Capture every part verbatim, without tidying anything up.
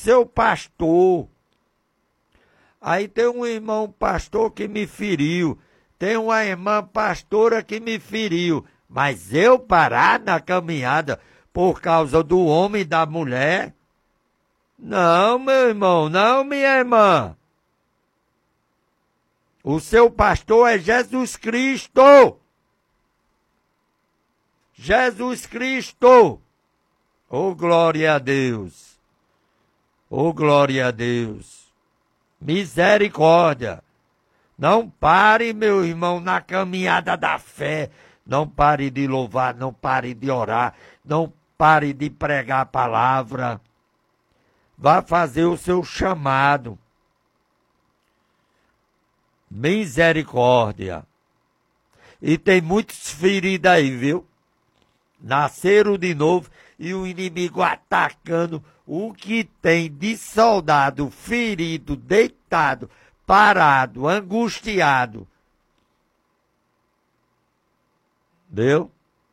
seu pastor. Aí tem um irmão pastor que me feriu, tem uma irmã pastora que me feriu, mas eu parar na caminhada por causa do homem e da mulher? Não, meu irmão, não, minha irmã. O seu pastor é Jesus Cristo. Jesus Cristo. Oh, glória a Deus. Oh, glória a Deus. Misericórdia. Não pare, meu irmão, na caminhada da fé. Não pare de louvar, não pare de orar, não pare de pregar a palavra. Vá fazer o seu chamado. Misericórdia. E tem muitos feridos aí, viu? Nasceram de novo e o inimigo atacando o que tem de soldado ferido, deitado, parado, angustiado. Viu?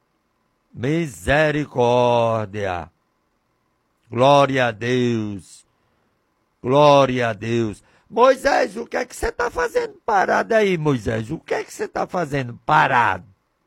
Misericórdia. Glória a Deus. Glória a Deus. Moisés, o que é que você está fazendo parado aí, Moisés? O que é que você está fazendo parado?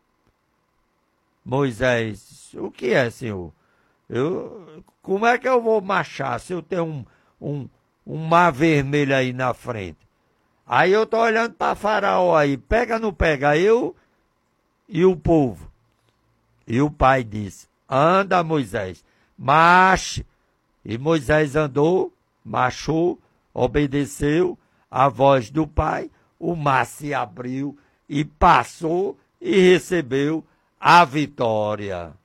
Moisés, o que é, senhor? Eu, como é que eu vou marchar se eu tenho um, um, um mar vermelho aí na frente? Aí eu tô olhando para Faraó aí, pega ou não pega? Eu e o povo. E o pai disse, anda, Moisés, marche. E Moisés andou, marchou, obedeceu a voz do pai, o mar se abriu e passou e recebeu a vitória.